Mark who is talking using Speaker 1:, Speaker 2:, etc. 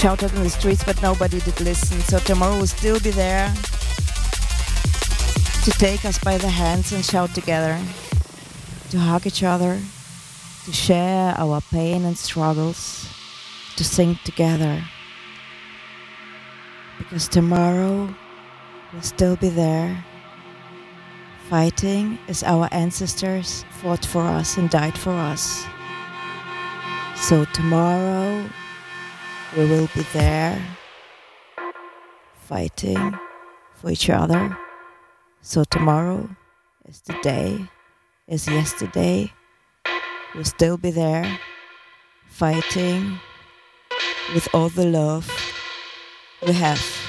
Speaker 1: shouted in the streets, but nobody did listen. So tomorrow will still be there to take us by the hands and shout together, to hug each other, to share our pain and struggles, to sing together. Because tomorrow will still be there, fighting as our ancestors fought for us and died for us. So tomorrow we will be there, fighting for each other. So tomorrow is the day, as yesterday, we'll still be there, fighting with all the love we have.